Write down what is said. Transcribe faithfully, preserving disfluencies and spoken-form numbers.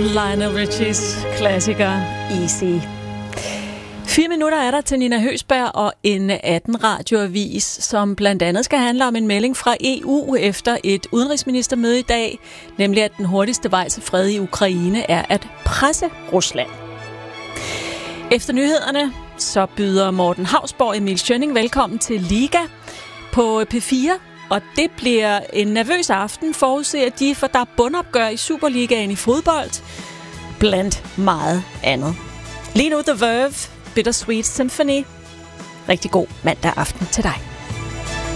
Lionel Richies klassiker Easy. Fire minutter er der til Nina Høsberg og en atten radioavis, som blandt andet skal handle om en melding fra E U efter et udenrigsministermøde i dag, nemlig at den hurtigste vej til fred i Ukraine er at presse Rusland. Efter nyhederne så byder Morten Hausborg Emil Schønning velkommen til Liga på P fire, og det bliver en nervøs aften, forudser de, for der er bundopgør i Superligaen i fodbold, blandt meget andet. Lige nu The Verve, Bittersweet Symphony. Rigtig god mandag aften til dig.